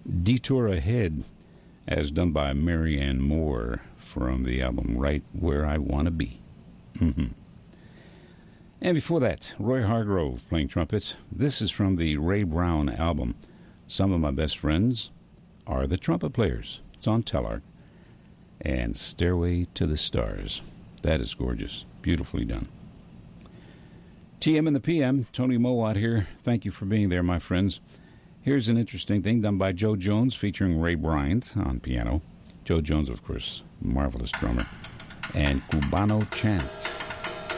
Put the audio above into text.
Detour Ahead, as done by Marianne Moore from the album Right Where I Want to Be. And before that, Roy Hargrove playing trumpets. This is from the Ray Brown album. Some of My Best Friends Are the Trumpet Players. It's on Telarc. And Stairway to the Stars. That is gorgeous. Beautifully done. TM and the PM, Tony Mowat here. Thank you for being there, my friends. Here's an interesting thing done by Joe Jones featuring Ray Bryant on piano. Joe Jones, of course, marvelous drummer. And Cubano Chant.